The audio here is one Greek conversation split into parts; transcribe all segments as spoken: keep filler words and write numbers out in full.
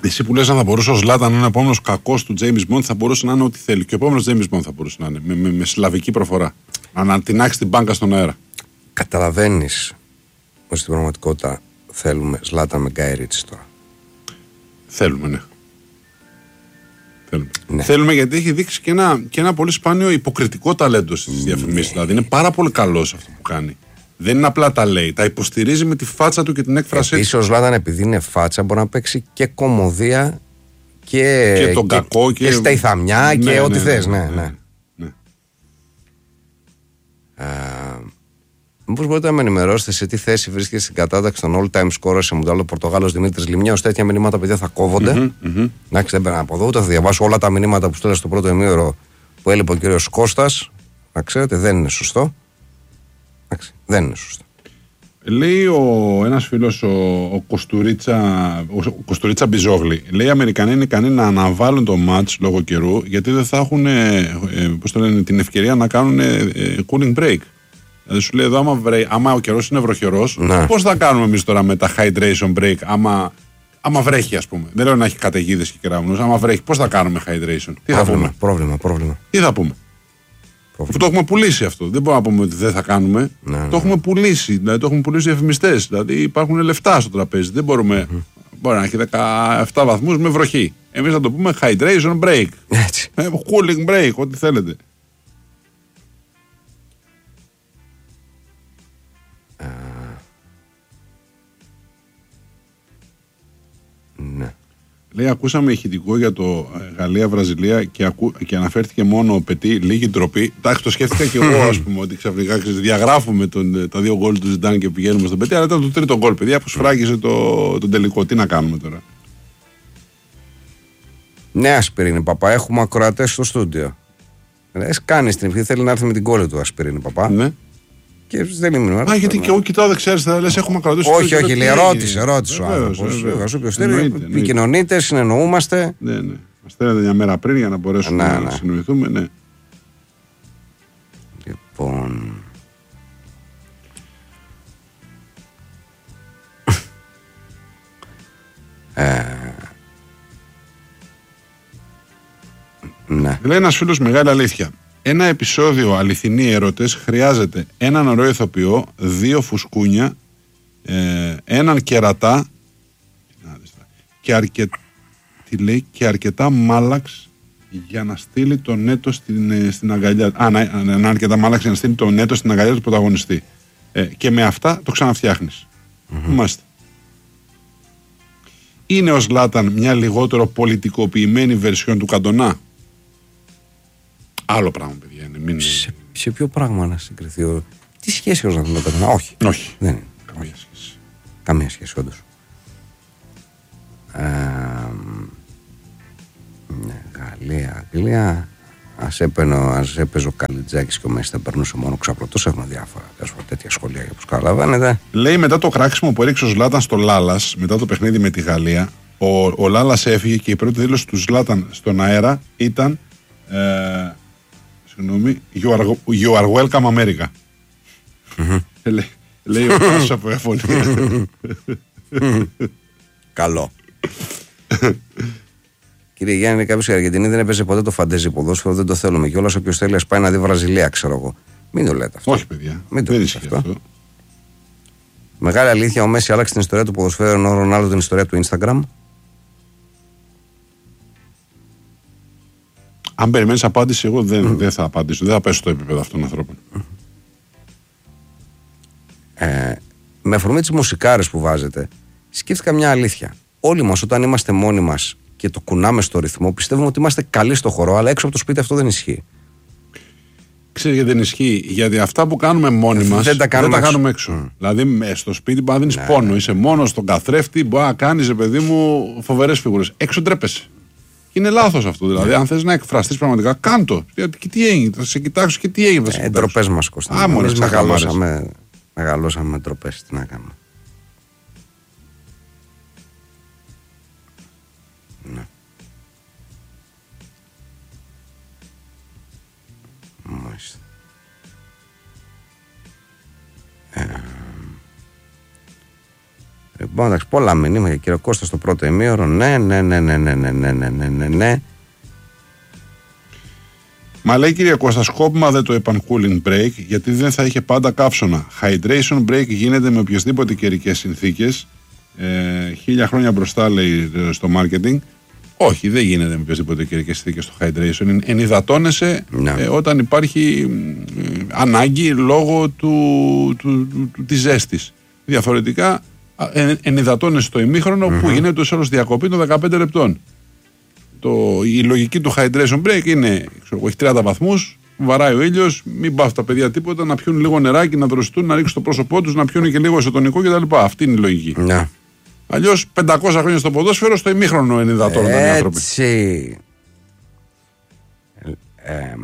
Εσύ που λες αν θα μπορούσε ο Ζλάταν να είναι ο επόμενος κακός του James Bond, θα μπορούσε να είναι ό,τι θέλει. Και ο επόμενος James Bond θα μπορούσε να είναι. Με, με, με σλαβική προφορά. Να ανατινάξει την μπάνκα στον αέρα. Καταλαβαίνεις ότι στην πραγματικότητα θέλουμε Ζλάταν με Γκάι Ρίτσι τώρα. Θέλουμε, ναι. Θέλουμε. Ναι. Θέλουμε γιατί έχει δείξει και ένα, και ένα πολύ σπάνιο υποκριτικό ταλέντο στις διαφημίσεις. Ναι. Δηλαδή είναι πάρα πολύ καλός αυτό που κάνει. Δεν είναι απλά τα λέει. Τα υποστηρίζει με τη φάτσα του και την έκφρασή του. Επίσης ο Ζλάταν, επειδή είναι φάτσα, μπορεί να παίξει και κομμωδία και, και τον και, κακό και, και στα ηθαμιά ναι, και ναι, ό,τι ναι, θες. Ναι, ναι, ναι, ναι. ναι. Α, μήπως μπορείτε να με ενημερώσετε σε τι θέση βρίσκεται στην κατάταξη των all-time scorers σε Μουντιάλ ο Πορτογάλος Δημήτρης Λιμιός? Τέτοια μηνύματα, παιδιά, θα κόβονται. Mm-hmm, mm-hmm. Εντάξει, δεν περνάω από εδώ, ούτε θα διαβάσω όλα τα μηνύματα που στέλνω στο πρώτο ημίωρο που έλειπε ο κύριος Κώστας. Να ξέρετε, δεν είναι σωστό. Εντάξει, δεν είναι σωστό. Λέει ο, ένας φίλος, ο, ο, Κοστουρίτσα, ο, ο Κοστουρίτσα Μπιζόγλη, λέει οι Αμερικανοί είναι ικανοί να αναβάλουν το μάτς λόγω καιρού, γιατί δεν θα έχουν ε, ε, πώς το λένε, την ευκαιρία να κάνουν ε, ε, cooling break. Δηλαδή σου λέει εδώ, άμα, βρέ, άμα ο καιρός είναι βροχερός, ναι. Πώς θα κάνουμε εμείς τώρα με τα hydration break, άμα, άμα βρέχει, ας πούμε. Δεν λέω να έχει καταιγίδες και κεραύνους, άμα βρέχει, πώς θα κάνουμε hydration? Τι πρόβλημα, θα πούμε? Πρόβλημα, πρόβλημα. Τι θα πούμε? Αφού το έχουμε πουλήσει αυτό. Δεν μπορούμε να πούμε ότι δεν θα κάνουμε. Ναι, ναι. Το έχουμε πουλήσει. Δηλαδή το έχουμε πουλήσει διαφημιστές. Δηλαδή υπάρχουν λεφτά στο τραπέζι. Δεν μπορούμε. Mm-hmm. Μπορεί να έχει δεκαεπτά βαθμούς με βροχή. Εμείς θα το πούμε hydration break. Έτσι. Cooling break, ό,τι θέλετε. Uh, ναι. Λέει, ακούσαμε ηχητικό για το Γαλλία-Βραζιλία και, ακού... και αναφέρθηκε μόνο ο Πετί, λίγη ντροπή. Εντάξει, το σκέφτηκα και εγώ, ας πούμε, ότι ξαφνικά διαγράφουμε τον, τα δύο γκολ του Ζιντάν και πηγαίνουμε στον Πετί, αλλά ήταν το τρίτο γκολ, παιδιά, που σφράγιζε το, τον τελικό. Τι να κάνουμε τώρα? Ναι, Ασπιρίνη, παπά, έχουμε ακροατές στο στούντιο. Λες, κάνεις την ευχή, θέλει να έρθει με την κόλλη του, Ασπιρίνη, παπά. Ναι. Και δεν ήμουν. Α, γιατί και εγώ κοιτάω δεξιά-αριστερά, λες έχουμε κρατήσει. Όχι, όχι, λέει, ρώτησε, ρώτησε ο άνθρωπος. Επικοινωνείτε, συνεννοούμαστε. Ναι, ναι. Μας στέλνετε μια μέρα πριν για να μπορέσουμε να, να συνοηθούμε, ναι. Λοιπόν. ε... Ναι. Λέει ένας φίλος, μεγάλη αλήθεια. Ένα επεισόδιο αληθινοί έρωτες χρειάζεται έναν ωραίο ηθοποιό, δύο φουσκούνια, ε, έναν κερατά και, αρκε... Τι λέει, και αρκετά μάλαξ για να στείλει το νέτο στην, στην αγκαλιά. Α, να, να, να αρκετά μάλαξ για να στείλει το νέτο στην αγκαλιά του πρωταγωνιστή. Ε, και με αυτά το ξαναφτιάχνεις. Mm-hmm. Μάστε. Είναι ο Ζλάταν μια λιγότερο πολιτικοποιημένη βερσιόν του Καντονά? Άλλο πράγμα, παιδιά. Είναι. Μην... Σε, σε ποιο πράγμα να συγκριθεί ο... Τι σχέση ως να τον Καντονά? Όχι. Όχι. Δεν είναι. Καμία σχέση. Καμία σχέση, όντως. Ε, ναι, Γαλλία, Αγγλία. Ας έπαιζε ο Καλιτζάκης και ο Μέση θα περνούσε μόνο ξαπλωτός. Έχουμε διάφορα τέτοια σχολεία για που καταλαβαίνετε. Λέει, μετά το κράξιμο που έριξε ο Ζλάταν στο Λάλας, μετά το παιχνίδι με τη Γαλλία, ο, ο Λάλας έφυγε και η πρώτη δήλωση του Ζλάταν στον αέρα ήταν ε, συγγνώμη, you are, you are welcome America. Mm-hmm. Λέει, λέει ο Πάσος από Εφόλη. Καλό. Κύριε Γιάννη, κάποιος η Αργεντινή δεν έπαιζε ποτέ το φαντέζι ποδόσφαιρο, δεν το θέλουμε κιόλας. Όποιος θέλει, ας πάει να δει Βραζιλία, ξέρω εγώ. Μην το λέτε αυτό. Όχι, παιδιά. Μην το δεν λέτε αυτό. αυτό. Μεγάλη αλήθεια, ο Μέση άλλαξε την ιστορία του ποδοσφαίρου, ενώ ο Ρονάλντο την ιστορία του Instagram. Αν περιμένεις απάντηση, εγώ δεν, mm. δεν θα απαντήσω. Δεν θα πέσω στο επίπεδο αυτών των ανθρώπων. Ε, με αφορμή τις μουσικάρες που βάζετε, σκέφτηκα μια αλήθεια. Όλοι μας, όταν είμαστε μόνοι μας και το κουνάμε στο ρυθμό, πιστεύουμε ότι είμαστε καλοί στο χορό, αλλά έξω από το σπίτι αυτό δεν ισχύει. Ξέρεις γιατί δεν ισχύει? Γιατί αυτά που κάνουμε μόνοι μας δεν τα κάνουμε, δεν τα έξω. κάνουμε έξω. Mm. Δηλαδή στο σπίτι μπορεί να δίνεις ναι, πόνο, ναι. είσαι μόνος στον καθρέφτη, μπορεί να κάνεις, παιδί μου, φοβερές φιγούρες. Έξω ντρέπεσαι. Είναι λάθος αυτό. Δηλαδή, ναι. αν θες να εκφραστείς πραγματικά, κάντο. Και τι έγινε, θα σε κοιτάξω και τι έγινε. Ε, ντροπές μας, Κώστα. Εμείς μεγαλώσαμε, μεγαλώσαμε με ντροπές. Τι να κάνουμε. Ναι. Μάλιστα. Ε, Λοιπόν, εντάξει, πολλά μηνύματα. Κύριε Κώστα στο πρώτο ημίωρο. Ναι, ναι, ναι, ναι, ναι, ναι, ναι, ναι, ναι, ναι. Μα λέει κύριε Κώστα, σκόπιμα δεν το είπαν cooling break, γιατί δεν θα είχε πάντα καύσωνα. Hydration break γίνεται με οποιασδήποτε καιρικές συνθήκες. Ε, χίλια χρόνια μπροστά λέει στο marketing. Όχι, δεν γίνεται με οποιασδήποτε καιρικές συνθήκες το hydration. Ενυδατώνεσαι ναι. ε, όταν υπάρχει ε, ανάγκη λόγω του, του, του, του, της ζέστης. Διαφορετικά ε, ενυδατώνεσαι στο ημίχρονο mm-hmm. που γίνεται τους άλλους διακοπή των δεκαπέντε λεπτών. Το, η λογική του hydration break είναι, ξέρω, έχει τριάντα βαθμούς, βαράει ο ήλιος, μην πάθουν τα παιδιά τίποτα, να πιούν λίγο νεράκι, να δροσιστούν, να ρίξουν το πρόσωπό τους, να πιούν και λίγο ισοτονικό κτλ. Αυτή είναι η λογική. Ναι. Αλλιώς πεντακόσια χρόνια στο ποδόσφαιρο, στο ημίχρονο ενυδατώνονται οι άνθρωποι. Έτσι. Ε, ε,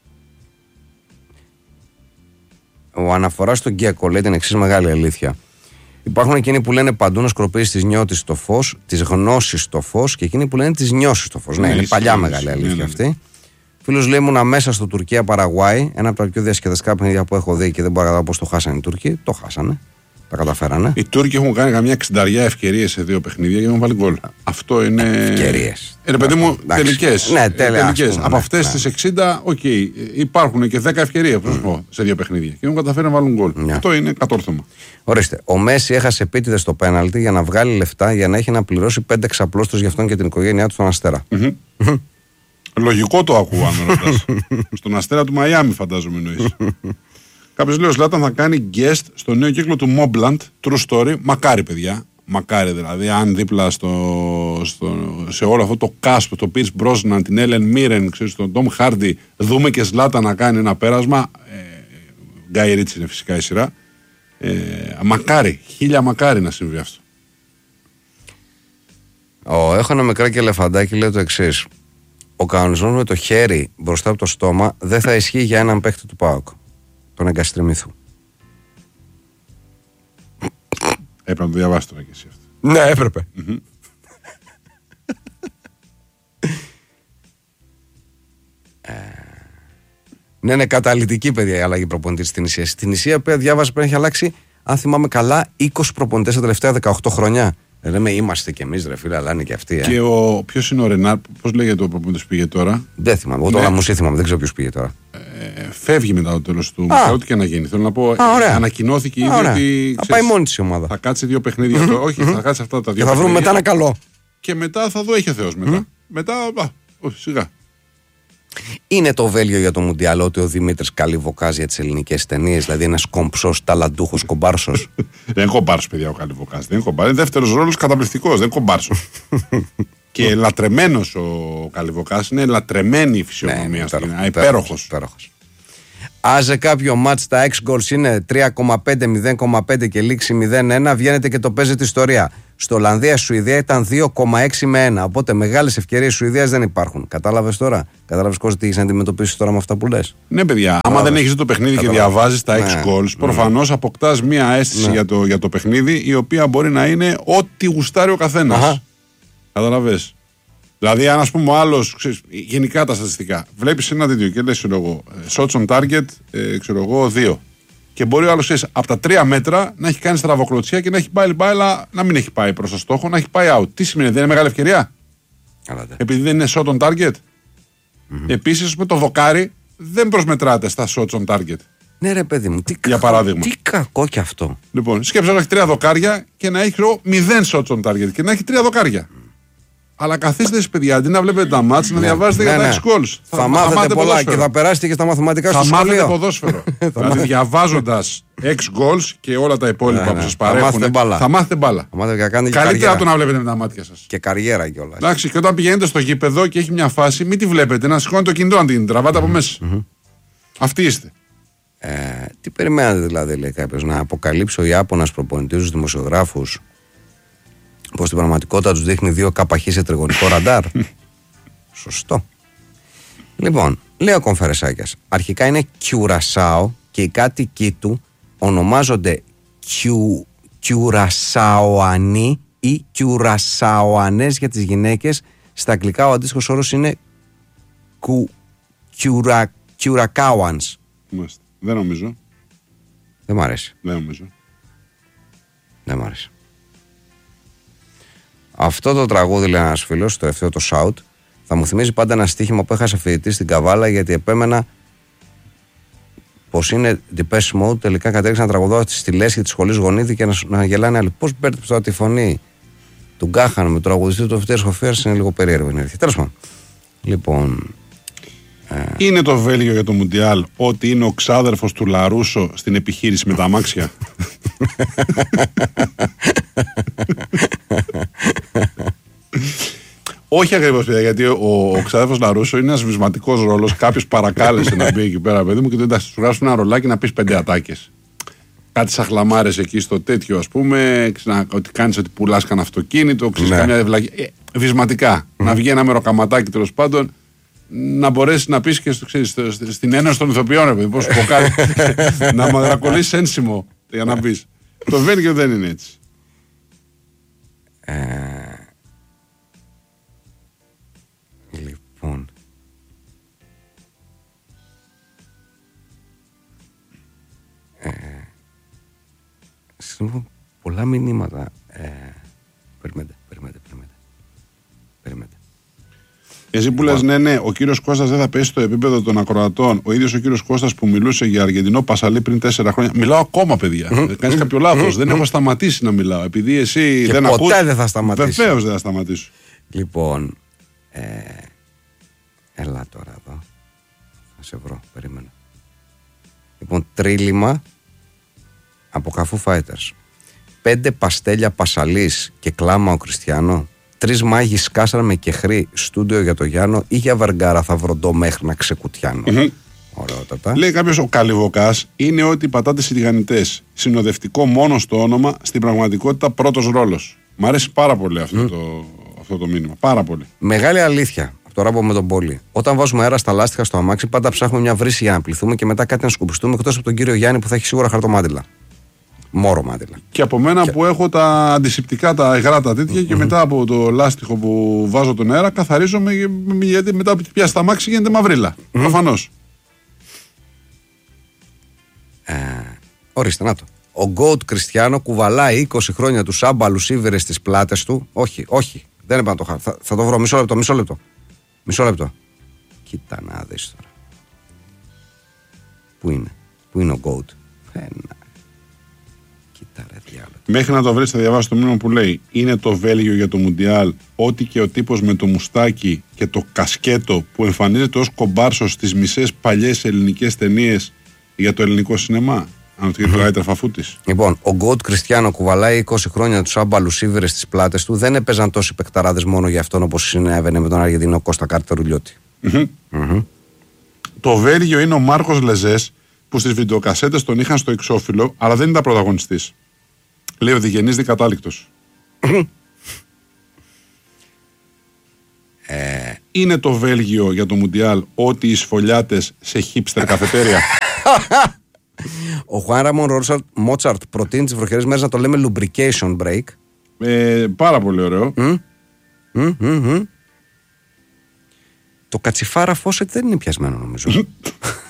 ο αναφορά στον Γκέκο λέει την εξής μεγάλη αλήθεια. Υπάρχουν εκείνοι που λένε παντού να σκορπίσει τη νιώτη στο φως, τη γνώση στο φως, και εκείνοι που λένε τη νιώση στο φως. Ναι, ναι, είναι παλιά ναι, μεγάλη αλήθεια ναι, αυτή. Φίλος λέει ήμουνα μέσα στο Τουρκία-Παραγουάη, ένα από τα πιο διασκεδαστικά παιχνίδια που έχω δει και δεν μπορώ να καταλάβω πώς το χάσανε οι Τούρκοι. Το χάσανε. Τα καταφέρανε. Οι Τούρκοι έχουν κάνει καμιά εξινταριά ευκαιρίες σε δύο παιχνίδια και έχουν βάλει γκολ. Αυτό είναι. Ευκαιρίες. Ε, ρε παιδί μου, τελικές. Ναι, τελικές. Από αυτές ναι. τις εξήντα, οκ, okay, υπάρχουν και δέκα ευκαιρίες mm. σε δύο παιχνίδια. Και έχουν καταφέρει να βάλουν γκολ. Yeah. Αυτό είναι κατόρθωμα. Ορίστε. Ο Μέση έχασε επίτηδες στο πέναλτι για να βγάλει λεφτά για να έχει να πληρώσει πέντε ξαπλώστρες για αυτόν και την οικογένειά του στον Αστέρα. Mm-hmm. Λογικό το ακούω, αν ρωτάς. Στον Αστέρα του Μαϊάμι, φαντάζομαι εννοείς. Κάποιος λέει ο Ζλάταν θα κάνει guest στο νέο κύκλο του Mobland, True Story. Μακάρι, παιδιά. Μακάρι δηλαδή. Αν δίπλα στο, στο, σε όλο αυτό το cast, το Pierce Brosnan, την Ellen Mirren, ξέρεις, τον Tom Hardy, δούμε και Ζλάταν να κάνει ένα πέρασμα. Ε, Guy Ritchie είναι φυσικά η σειρά. Ε, μακάρι. Χίλια μακάρι να συμβεί αυτό. Ο, έχω ένα μικράκι ελεφαντάκι, λέει το εξής. Ο κανονισμός με το χέρι μπροστά από το στόμα δεν θα ισχύει για έναν παίκτη του ΠΑΟΚ. Τον Εγκαστριμήθου. Έπρεπε να το διαβάσει τώρα και εσύ αυτό. Ναι, έπρεπε. Mm-hmm. ε... Ναι, είναι καταλυτική, παιδιά, η αλλαγή προπονητή στην Ισία. Στην Ισία, που διάβαζε, πρέπει να έχει αλλάξει, αν θυμάμαι καλά, είκοσι προπονητές τα τελευταία δεκαοκτώ χρόνια. Ε, λέμε, είμαστε κι εμείς, ρε φίλε, αλλά είναι και αυτοί. Ε. Και ο... ποιος είναι ο Ρενάρ, πώς λέγεται ο προπονητής που πήγε τώρα? Δεν θυμάμαι. Εγώ τώρα μου θυμάμαι, δεν ξέρω ποιος πήγε τώρα. Ε, φεύγει μετά το τέλος του. Ό,τι και να γίνει. Θέλω να πω, Α, ωραία. ανακοινώθηκε ήδη ωραία. ότι. Θα πάει μόνη της η ομάδα. Θα κάτσει δύο παιχνίδια. το, όχι, θα κάτσει αυτά τα δύο. Και θα βρούμε μετά ένα καλό. Και μετά θα δω, έχει ο Θεός μετά. Μετά, α, όχι, σιγά. Είναι το βέλιο για το Μουντιάλ ότι ο Δημήτρης Καλιβοκάς για τις ελληνικές ταινίες, δηλαδή ένας κομψός, ταλαντούχος κομπάρσος. Δεν είναι κομπάρσος, παιδιά, ο Καλιβοκάς. Δεν είναι κομπάρσος. Είναι δεύτερος ρόλος καταπληκτικός. Δεν είναι κομπάρσος. Και λατρεμένος ο Καλιβοκάς. Είναι λατρεμένη η φυσιογνωμία του. Υπέροχος. Άζε κάποιο μάτς τα έξι goals είναι τρία κόμμα πέντε, μηδέν κόμμα πέντε και λήξη μηδέν ένα, βγαίνετε και το παίζετε ιστορία. Στο Ολλανδία-Σουηδία ήταν δύο κόμμα έξι με ένα. Οπότε μεγάλες ευκαιρίες Σουηδίας δεν υπάρχουν. Κατάλαβες τώρα? Κατάλαβες Κώστα τι έχεις να αντιμετωπίσεις τώρα με αυτά που λες? Ναι, παιδιά. Άμα δεν έχεις το παιχνίδι και διαβάζεις τα έξι goals, ναι. προφανώς αποκτάς μία αίσθηση ναι. για, το, για το παιχνίδι, η οποία μπορεί να είναι ό,τι γουστάρει ο καθένας. Κατάλαβες? Δηλαδή, αν ας πούμε ο άλλος, ξέρεις, γενικά τα στατιστικά, βλέπεις ένα τέτοιο και λες, ξέρω εγώ, shots on target, ε, ξέρω εγώ, δύο. Και μπορεί ο άλλος, ξέρεις, από τα τρία μέτρα να έχει κάνει στραβοκλωτσία και να έχει πάει μπάλα, να μην έχει πάει προς το στόχο, να έχει πάει out. Τι σημαίνει, δεν είναι μεγάλη ευκαιρία? Αλάτε. Επειδή δεν είναι shot on target. Mm-hmm. Επίσης, με το δοκάρι δεν προσμετράται στα shots on target. Ναι, ρε παιδί μου, τι, για παράδειγμα. Τι κακό κι αυτό. Λοιπόν, σκέψτε να έχει τρία δοκάρια και να έχει μηδέν shots on target και να έχει τρία δοκάρια. Αλλά καθίστε εσείς, παιδιά, αντί να βλέπετε τα μάτς, να διαβάζετε για τα έξι goals. Θα, θα μάθετε πολλά και θα περάσετε και στα μαθηματικά στο σχολείο. Θα μάθετε ποδόσφαιρο. Δηλαδή, διαβάζοντας έξι goals και όλα τα υπόλοιπα που σας παρέχουν, θα μάθετε μπάλα. Καλύτερα το να βλέπετε με τα μάτια σας. Και καριέρα κιόλας. Εντάξει, και όταν πηγαίνετε στο γήπεδο και έχει μια φάση, μην τη βλέπετε, να σηκώνετε το κινητό, να την τραβάτε από μέσα. Αυτοί είστε. Τι περιμένατε δηλαδή, λέει κάποιος, να αποκαλύψει ο Ιάπωνας προπονητής στους δημοσιογράφους πως στην πραγματικότητα τους δείχνει δύο καπαχή σε τριγωνικό ραντάρ? Σωστό. Λοιπόν, λέει ο Κομφερεσάκιας, αρχικά είναι Κιουρασάο και οι κάτοικοι του ονομάζονται Κιου, Κιουρασάοανοί ή Κιουρασάοανές για τις γυναίκες. Στα αγγλικά ο αντίστοιχος όρος είναι κου, κιουρα, Κιουρακάουανς. Δεν νομίζω. Δεν μ' αρέσει. Δεν νομίζω. Δεν μ' αρέσει. Αυτό το τραγούδι, λέει ένας φίλος, το ευθέω το shout, θα μου θυμίζει πάντα ένα στοίχημα που έχασα φοιτητή στην Καβάλα γιατί επέμενα πως είναι Depeche Mode. Τελικά κατέληξα να τραγουδάω στη λέσχη της σχολής Γονίδη και να, να γελάνε άλλοι. Πώς μπέρδεψα τώρα τη φωνή του Γκάχαν με τον τραγουδιστή του Οφιτέρης Χοφέρας, είναι λίγο περίεργο. Τέλος πάντων. Λοιπόν. Ε... Είναι το Βέλγιο για το Μουντιάλ ότι είναι ο ξάδερφος του Λαρούσο στην επιχείρηση με τα αμάξια. Όχι ακριβώς, παιδιά, γιατί ο, ο ξάδερφος Λαρούσο είναι ένας βυσματικός ρόλος. Κάποιος παρακάλεσε να μπει εκεί πέρα, παιδί μου, και το εντάξει, σου γράψουν ένα ρολάκι να πεις πέντε ατάκες. Κάτι σαχλαμάρες εκεί στο τέτοιο, ας πούμε, ξυνα, ότι κάνεις ότι πουλάς κανένα αυτοκίνητο, ξέρεις, ναι. Καμιά δευλακή. Ε, βυσματικά. Mm. Να βγει ένα μεροκαματάκι τέλος πάντων, να μπορέσει να πεις και στο, ξέρεις, στο, στην Ένωση των Ηθοποιών, παιδί, πώς σου πω κάτι, να μαδρακολείς ένσημο για να πεις. Το Βέλγιο δεν είναι έτσι. Ε... Λοιπόν. Ε, Συνήθω πολλά μηνύματα. Ε, περιμένετε, περιμένετε, περιμένετε. Περιμένετε. Εσύ που λες, ναι, ναι, ο κύριος Κώστας δεν θα πέσει στο επίπεδο των ακροατών. Ο ίδιος ο κύριος Κώστας που μιλούσε για Αργεντινό Πασαλί πριν τέσσερα χρόνια. Μιλάω ακόμα, παιδιά. Mm-hmm. Κάνεις κάποιο λάθος. Mm-hmm. Δεν έχω σταματήσει να μιλάω. Επειδή εσύ και δεν ποτέ ακούς. Ποτέ δεν θα σταματήσω. Βεβαίως δεν θα σταματήσω. Λοιπόν. Ε, έλα τώρα εδώ. Θα σε βρω. Περίμενα. Λοιπόν, τρίλημα από Καφού Fighters. Πέντε παστέλια Πασαλής και κλάμα ο Κριστιανό. Τρεις μάγοι σκάσαν με κεχρή στούντιο για το Γιάννο ή για Βαργκάρα θα βροντώ μέχρι να ξεκουτιάνω. Mm-hmm. Ωραιότατα. Λέει κάποιος ο Καλυβοκάς είναι ότι οι πατάτες οι τηγανιτές. Συνοδευτικό μόνο στο όνομα, στην πραγματικότητα πρώτος ρόλος. Μ' αρέσει πάρα πολύ αυτό, mm. το, αυτό το μήνυμα. Πάρα πολύ. Μεγάλη αλήθεια. Τώρα από με τον Πόλη. Όταν βάζουμε αέρα στα λάστιχα στο αμάξι, πάντα ψάχνουμε μια βρύση για να πληθούμε και μετά κάτι να σκουπιστούμε, εκτός από τον κύριο Γιάννη που θα έχει σίγουρα χαρτομάτιλα. Μόρο μάτιλα. Και από μένα και... που έχω τα αντισηπτικά, τα υγρά τα τέτοια mm-hmm. και μετά από το λάστιχο που βάζω τον αέρα, καθαρίζομαι γιατί μετά που πιάσει τα αμάξι γίνεται μαυρίλα. Mm-hmm. Προφανώς. Ε, ορίστε, να το. Ο Γκόουτ Κριστιανό κουβαλάει είκοσι χρόνια του άμπαλους ύβερες στις πλάτες του. Όχι, όχι. Δεν είπα να το χάρω. Θα, θα το βρω. Μισό λεπτό, μισό λεπτό. Μισό λεπτό. Κοίτα να δεις τώρα. Πού είναι, πού είναι ο Γκόουτ. Ένα. Κοίτα ρε διάλογο. Μέχρι να το βρεις θα διαβάσω το μήνυμα που λέει είναι το Βέλγιο για το Μουντιάλ. Ό,τι και ο τύπος με το μουστάκι και το κασκέτο που εμφανίζεται ως κομπάρσος στις μισές παλιές ελληνικές ταινίες για το ελληνικό σινεμά. Αν το λέει τρεφαφούτης. Λοιπόν, ο Γκόουτ Κριστιανό κουβαλάει είκοσι χρόνια τους άμπαλους ύβερες στις πλάτες του. Δεν έπαιζαν τόσοι παικταράδες μόνο για αυτόν όπως συνέβαινε με τον Αργεντινό Κώστα Καρτερουλιώτη. Mm-hmm. Mm-hmm. Το Βέλγιο είναι ο Μάρκος Λεζές που στις βιντεοκασέτες τον είχαν στο εξώφυλλο, αλλά δεν ήταν πρωταγωνιστής. Λέει ο διγενής δικατάληκτος. ε... Είναι το Βέλγιο για το Μουντιάλ ότι οι σφολιάτες σε χίπστερ καφετέρια. Ο Χουάν Ραμόν Μότσαρτ προτείνει τις βροχερές μέρες να το λέμε lubrication break. Ε, πάρα πολύ ωραίο. Mm. Mm, mm, mm. Το κατσιφάρα Φόσετ δεν είναι πιασμένο νομίζω.